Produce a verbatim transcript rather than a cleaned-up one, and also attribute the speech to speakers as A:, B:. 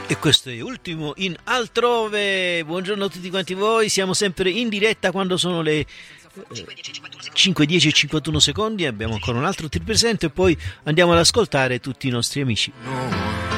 A: E questo è Ultimo in Altrove. Buongiorno a tutti quanti voi, siamo sempre in diretta quando sono le eh, cinque, dieci e cinquantuno secondi. Abbiamo ancora un altro ti presento e poi andiamo ad ascoltare tutti i nostri amici.